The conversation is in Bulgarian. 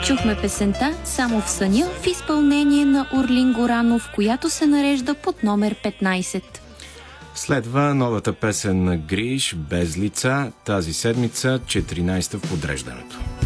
Чухме песента "Само в съня" в изпълнение на Орлин Горанов, която се нарежда под номер 15. Следва новата песен на Гриш "Без лица", тази седмица 14-та в подреждането.